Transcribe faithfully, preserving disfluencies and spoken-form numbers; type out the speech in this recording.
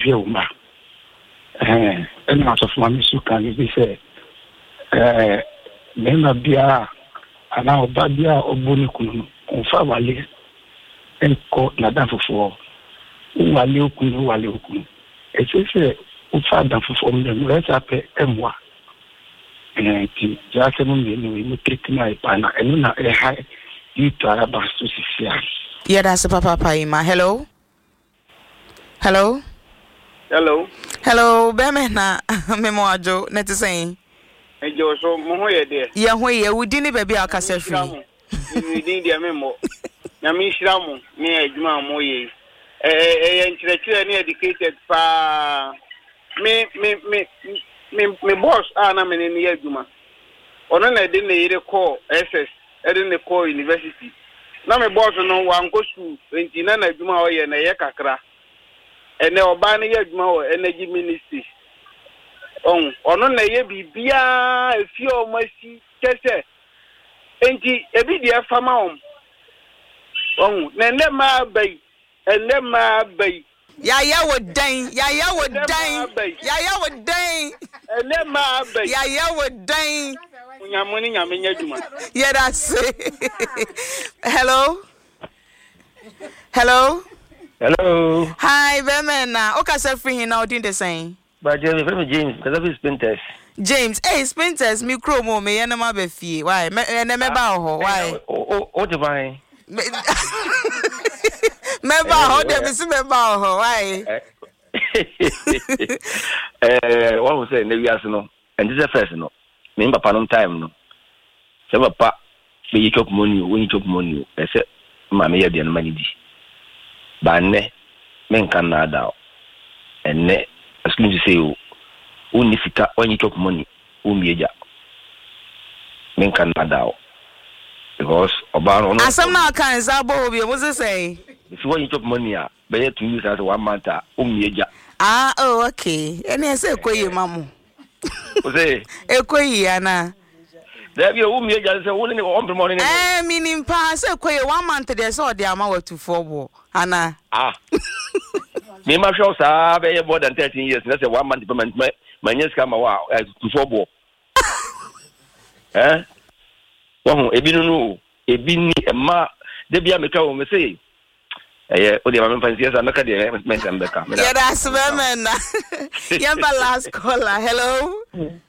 uma. Eh, and out of my misu can be say, eh, Nema Bia, and now Babia or Bonikun, on Favali, and caught Nadam for Wali Kunu, Wali Kunu. It's a Ufadam for them, let's up a moi. And just a moment, we take my pana, and not a high, you to Arabas to see. Yeah, that's a papa paima. Hello? Hello? Hello? Hello, Bemena, Memoajo, net saying. And you so Moya dear. Yeah, where we didn't baby our cassette free. You need your memo. Yami Shramu, near Juma Moye. Eh, intellectually educated pa me, me, me, me, me boss, Anna, and in the Juma. On I didn't call S S, I didn't call university. Now my boss no one goes to twenty nine Juma and a Yakakra. And the Obani Juma energy ministry. On on a bia a few mercy, Chester. And a bit farmer. Oh, Nema Bay, and Lema Bay. Yaya would dang, Yaya would dang, Yaya would dang, and Lema Bay, Yaya would dang. Yamuni Yamina. Yeah, that's it. Hello? Hello? Hello. Hi, Bemena. Okay, so free now doing the same. But James, James, because of his Spinters. James, hey, Spinters, me chromo, me and my beefy. Why? And I'm about why? Oh, what do I? Member, how them is member, why? Eh, what was saying? Maybe I know. And this is the first no. Me papa no time no. Say papa, me you chop money, when you chop money, I say, "Mama, you dey no money di." But ne, men can na da. And ne, as soon as you say you, when you fika, when you chop money, um yeja. Men can na da. Because about as some now can sabo be what say. If you want to chop money, ah, better to use as one month, um yeja. Ah, oh, okay. And I say, "Koye mamu." Say, "Ekoye ana." There be a woman yeja say only one morning. Eh, meaning pa say koye one month there so the amount to four ana. Ah. Me ma show sa be more than thirteen years. That's a one month payment. My my years come wow to four bo. Eh? Wahun ebi no ebi ni ma de bia me twa me say eh o de ma me fancy asa meka de me me mbeka. Yeah, that's women. Yamba last caller. Hello.